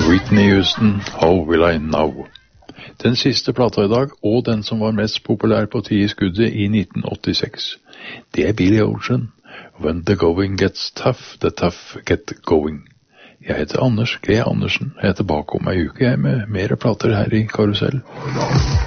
Whitney Houston, How Will I Know? Den siste plata I dag, og den som var mest populær på 10 I skuddet I 1986. Det Billy Ocean. When the going gets tough, the tough get going. Jeg heter Anders G. Andersen. Jeg tilbake om ei uke med mer plater her I Karusell.